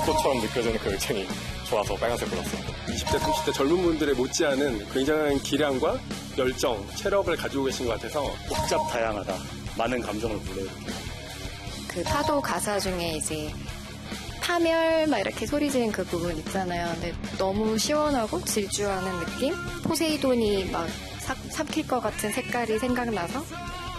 불꽃처럼 느껴지는 그 열정이 좋아서 빨간색 골랐습니다. 20대, 30대 젊은 분들의 못지않은 굉장한 기량과 열정, 체력을 가지고 계신 것 같아서 복잡 다양하다. 많은 감정을 불러일으켜요. 그 파도 가사 중에 이제 파멸 막 이렇게 소리 지는 그 부분 있잖아요. 근데 너무 시원하고 질주하는 느낌? 포세이돈이 막 삼킬 것 같은 색깔이 생각나서